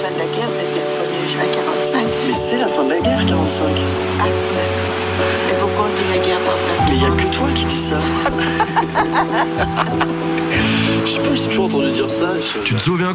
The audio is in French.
fin de la guerre, c'était le 1er juin 45. Mais c'est la fin de la guerre, 45. Ah, ouais. Et pourquoi on dit la guerre dans ta Mais il n'y a que toi qui dis ça. Je sais pas, j'ai toujours entendu dire ça. Tu te souviens